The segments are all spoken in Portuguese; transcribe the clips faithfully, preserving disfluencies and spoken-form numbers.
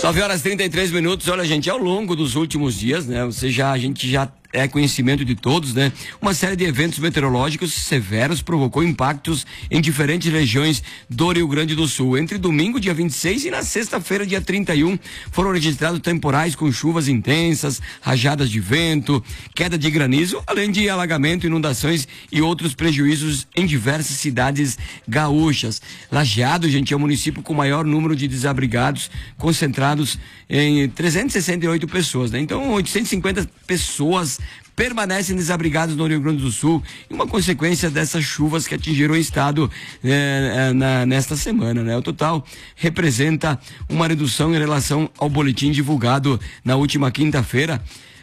nove horas e trinta e três minutos. Olha, gente, ao longo dos últimos dias, né? Você já, a gente já é conhecimento de todos, né? Uma série de eventos meteorológicos severos provocou impactos em diferentes regiões do Rio Grande do Sul. Entre domingo, dia vinte e seis, e na sexta-feira, dia trinta e um, foram registrados temporais com chuvas intensas, rajadas de vento, queda de granizo, além de alagamento, inundações e outros prejuízos em diversas cidades gaúchas. Lajeado, gente, é o município com maior número de desabrigados, concentrados em trezentas e sessenta e oito pessoas, né? Então, oitocentas e cinquenta pessoas permanecem desabrigados no Rio Grande do Sul, e uma consequência dessas chuvas que atingiram o estado eh, na, nesta semana, né? O total representa uma redução em relação ao boletim divulgado na última quinta-feira,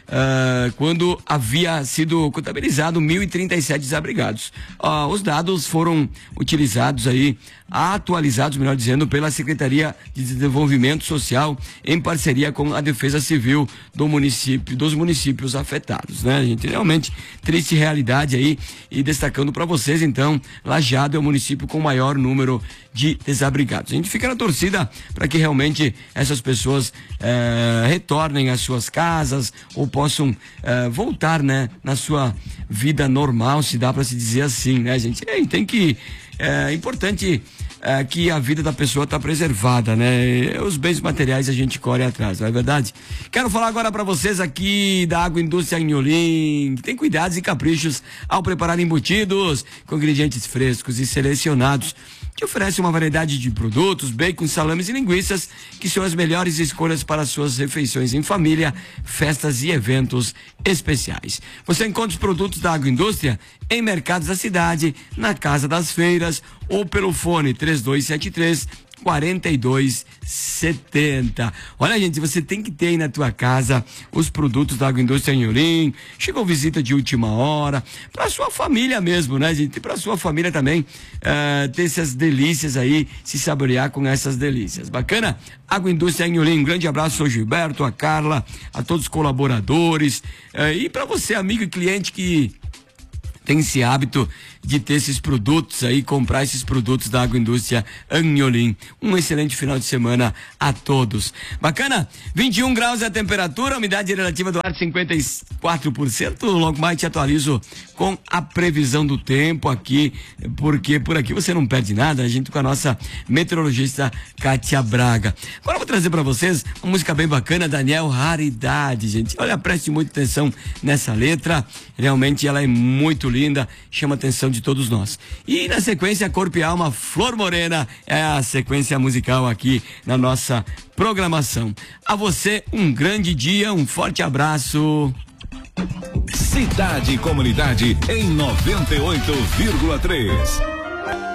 Uh, quando havia sido contabilizado mil e trinta e sete desabrigados. Uh, os dados foram utilizados aí, atualizados, melhor dizendo, pela Secretaria de Desenvolvimento Social, em parceria com a Defesa Civil do município, dos municípios afetados, né, gente? Realmente triste realidade aí, e destacando para vocês, então, Lajeado é o município com maior número de desabrigados. A gente fica na torcida para que realmente essas pessoas eh, retornem às suas casas, ou possam eh, voltar, né, na sua vida normal, se dá para se dizer assim, né, gente? E tem que, é importante é, que a vida da pessoa tá preservada, né? Os bens materiais a gente corre atrás, não é verdade? Quero falar agora para vocês aqui da Agroindústria Anholim, que tem cuidados e caprichos ao preparar embutidos com ingredientes frescos e selecionados, que oferece uma variedade de produtos, bacon, salames e linguiças, que são as melhores escolhas para suas refeições em família, festas e eventos especiais. Você encontra os produtos da Agroindústria em mercados da cidade, na Casa das Feiras, ou pelo fone três dois sete três, quarenta e dois setenta. Olha, gente, você tem que ter aí na tua casa os produtos da Agroindústria Anholim. Chegou visita de última hora, pra sua família mesmo, né, gente? E pra sua família também uh, ter essas delícias aí, se saborear com essas delícias. Bacana? Agroindústria Anholim, um grande abraço ao Gilberto, a Carla, a todos os colaboradores, uh, e pra você, amigo e cliente que tem esse hábito de ter esses produtos aí, comprar esses produtos da Agroindústria Anholim. Um excelente final de semana a todos. Bacana? vinte e um graus é a temperatura, a umidade relativa do ar cinquenta e quatro por cento. Logo mais te atualizo com a previsão do tempo aqui, porque por aqui você não perde nada, a gente com a nossa meteorologista Kátia Braga. Agora eu vou trazer para vocês uma música bem bacana, Daniel Raridade, gente. Olha, preste muita atenção nessa letra, realmente ela é muito linda, chama a atenção de todos nós. E na sequência, Corpo e Alma, Flor Morena, é a sequência musical aqui na nossa programação. A você, um grande dia, um forte abraço. Cidade e Comunidade em noventa e oito vírgula três.